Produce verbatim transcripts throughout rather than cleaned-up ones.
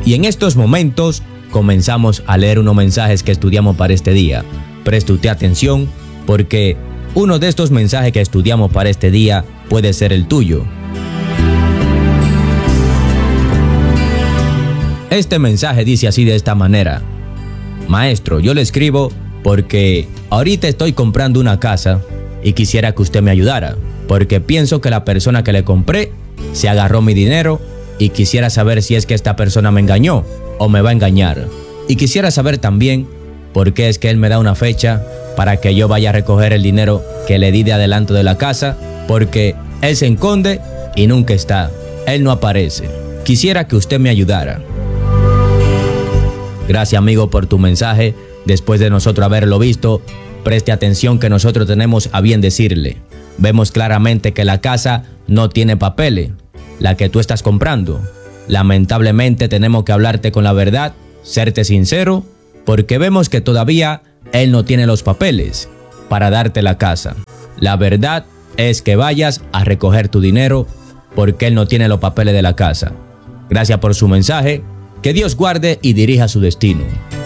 Y en estos momentos comenzamos a leer unos mensajes que estudiamos para este día. Preste usted atención porque uno de estos mensajes que estudiamos para este día puede ser el tuyo. Este mensaje dice así de esta manera: Maestro, yo le escribo porque ahorita estoy comprando una casa y quisiera que usted me ayudara, porque pienso que la persona que le compré se agarró mi dinero y quisiera saber si es que esta persona me engañó o me va a engañar. Y quisiera saber también por qué es que él me da una fecha para que yo vaya a recoger el dinero que le di de adelanto de la casa, porque él se esconde y nunca está, él no aparece. Quisiera que usted me ayudara. Gracias, amigo, por tu mensaje. Después de nosotros haberlo visto, preste atención que nosotros tenemos a bien decirle. Vemos claramente que la casa no tiene papeles, la que tú estás comprando. Lamentablemente tenemos que hablarte con la verdad, serte sincero, porque vemos que todavía él no tiene los papeles para darte la casa. La verdad es que vayas a recoger tu dinero porque él no tiene los papeles de la casa. Gracias por su mensaje. Que Dios guarde y dirija su destino.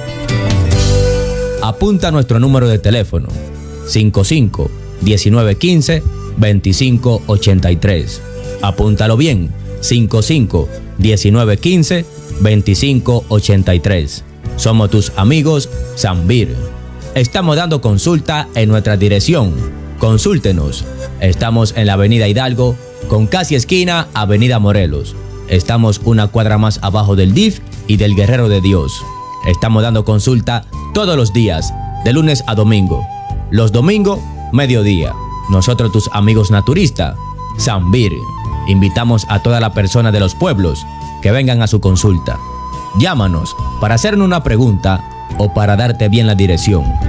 Apunta nuestro número de teléfono: cinco cinco, diecinueve quince, veinticinco ochenta y tres. Apúntalo bien: cinco cinco, diecinueve quince, veinticinco ochenta y tres. Somos tus amigos Zambir. Estamos dando consulta en nuestra dirección. Consúltenos. Estamos en la Avenida Hidalgo, con casi esquina Avenida Morelos. Estamos una cuadra más abajo del D I F y del Guerrero de Dios. Estamos dando consulta todos los días, de lunes a domingo. Los domingos, mediodía. Nosotros, tus amigos naturistas, Zambir. Invitamos a toda la persona de los pueblos que vengan a su consulta. Llámanos para hacernos una pregunta o para darte bien la dirección.